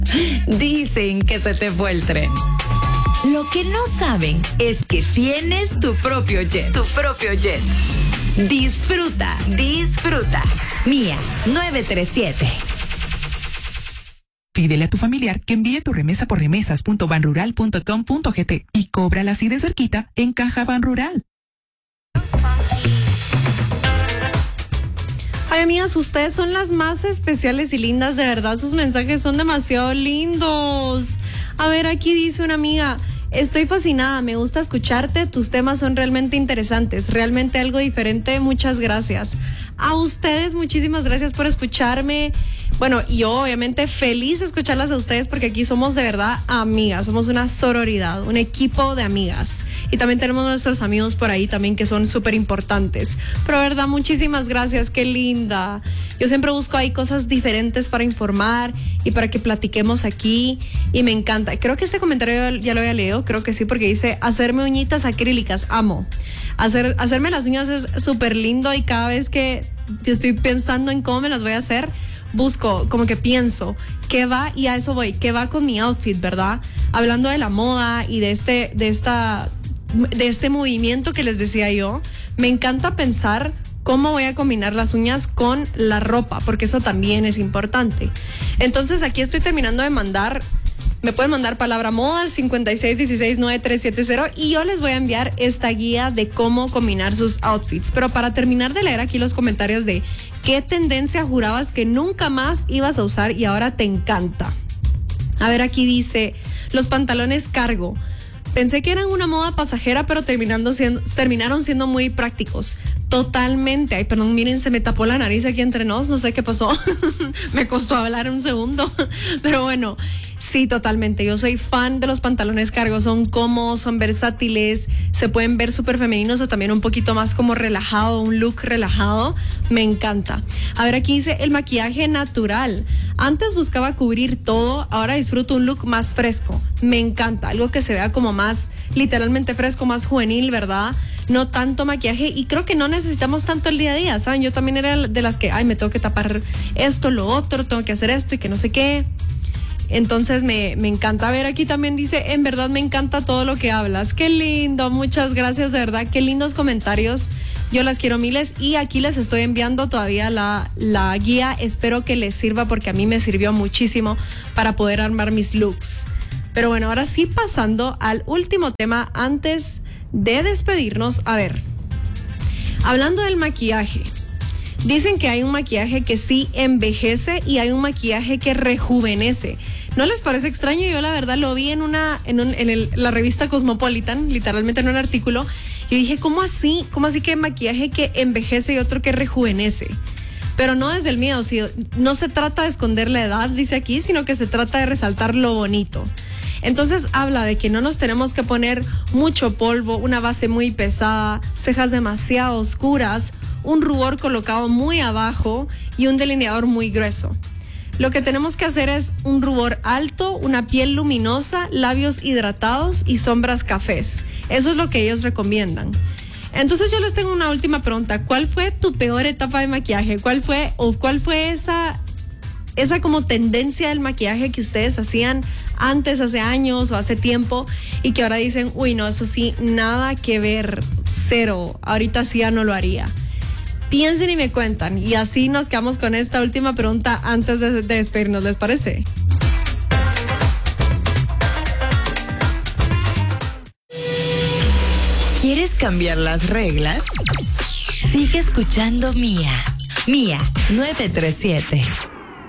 Dicen que se te fue el tren. Lo que no saben es que tienes tu propio jet. Tu propio jet. Disfruta, disfruta. Mía 937. Pídele a tu familiar que envíe tu remesa por remesas.banrural.com.gt y cóbrala así de cerquita en Caja Banrural. Ay, amigas, ustedes son las más especiales y lindas, de verdad, sus mensajes son demasiado lindos. A ver, aquí dice una amiga: estoy fascinada, me gusta escucharte, tus temas son realmente interesantes, realmente algo diferente, muchas gracias. A ustedes, muchísimas gracias por escucharme. Bueno, y yo obviamente feliz de escucharlas a ustedes porque aquí somos de verdad amigas, somos una sororidad, un equipo de amigas. Y también tenemos nuestros amigos por ahí también que son súper importantes. Pero de verdad, muchísimas gracias, qué linda. Yo siempre busco ahí cosas diferentes para informar y para que platiquemos aquí y me encanta. Creo que este comentario ya lo había leído, creo que sí, porque dice: hacerme uñitas acrílicas, amo. Hacerme las uñas es súper lindo y cada vez que yo estoy pensando en cómo me las voy a hacer, busco, como que pienso, ¿qué va? Y a eso voy, ¿qué va con mi outfit, verdad? Hablando de la moda y de este movimiento que les decía yo, me encanta pensar cómo voy a combinar las uñas con la ropa, porque eso también es importante. Entonces aquí estoy terminando de mandar. Me pueden mandar palabra moda al 56169370 y yo les voy a enviar esta guía de cómo combinar sus outfits. Pero para terminar de leer aquí los comentarios de qué tendencia jurabas que nunca más ibas a usar y ahora te encanta. A ver, aquí dice: los pantalones cargo. Pensé que eran una moda pasajera, pero terminaron siendo muy prácticos. Totalmente. Ay, perdón, miren, se me tapó la nariz aquí entre nos, no sé qué pasó. Me costó hablar un segundo. Pero bueno, sí, totalmente. Yo soy fan de los pantalones cargo. Son cómodos, son versátiles, se pueden ver súper femeninos o también un poquito más como relajado, un look relajado. Me encanta. A ver, aquí dice: el maquillaje natural. Antes buscaba cubrir todo, ahora disfruto un look más fresco. Me encanta. Algo que se vea como más literalmente fresco, más juvenil, ¿verdad? No tanto maquillaje, y creo que no necesitamos tanto el día a día, ¿saben? Yo también era de las que, me tengo que tapar esto, lo otro, tengo que hacer esto y que no sé qué. Entonces me encanta. A ver, aquí también dice: en verdad me encanta todo lo que hablas. Qué lindo, muchas gracias, de verdad, qué lindos comentarios. Yo las quiero miles y aquí les estoy enviando todavía la guía. Espero que les sirva porque a mí me sirvió muchísimo para poder armar mis looks. Pero bueno, ahora sí, pasando al último tema antes de despedirnos. A ver, hablando del maquillaje, dicen que hay un maquillaje que sí envejece y hay un maquillaje que rejuvenece. ¿No les parece extraño? Yo la verdad lo vi en la revista Cosmopolitan, literalmente en un artículo, y dije: ¿cómo así? ¿Cómo así que maquillaje que envejece y otro que rejuvenece? Pero no desde el miedo, no se trata de esconder la edad, dice aquí, sino que se trata de resaltar lo bonito. Entonces habla de que no nos tenemos que poner mucho polvo, una base muy pesada, cejas demasiado oscuras, un rubor colocado muy abajo y un delineador muy grueso. Lo que tenemos que hacer es un rubor alto, una piel luminosa, labios hidratados y sombras cafés. Eso es lo que ellos recomiendan. Entonces yo les tengo una última pregunta. ¿Cuál fue tu peor etapa de maquillaje? ¿Cuál fue esa como tendencia del maquillaje que ustedes hacían antes, hace años o hace tiempo, y que ahora dicen: uy, no, eso sí, nada que ver, cero, ahorita sí ya no lo haría? Piensen y me cuentan, y así nos quedamos con esta última pregunta antes de despedirnos, ¿les parece? ¿Quieres cambiar las reglas? Sigue escuchando Mía 937.